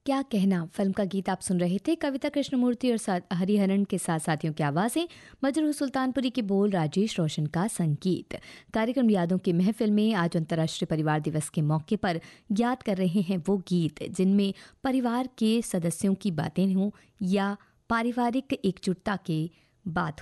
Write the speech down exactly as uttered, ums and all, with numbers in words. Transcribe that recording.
क्या कहना फिल्म का गीत आप सुन रहे थे। कविता कृष्णमूर्ति और साथ हरिहरन के साथ साथियों की आवाज़ें, मजरू सुल्तानपुरी के बोल, राजेश रोशन का संगीत। कार्यक्रम यादों की महफिल में आज अंतर्राष्ट्रीय परिवार दिवस के मौके पर याद कर रहे हैं वो गीत जिनमें परिवार के सदस्यों की बातें हों या पारिवारिक एकजुटता की बात